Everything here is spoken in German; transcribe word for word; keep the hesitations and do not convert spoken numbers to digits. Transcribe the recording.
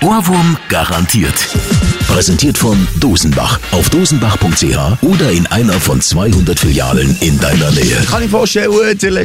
Ohrwurm garantiert. Präsentiert von Dosenbach auf dosenbach punkt c h oder in einer von zweihundert Filialen in deiner Nähe. Kann ich vorstellen,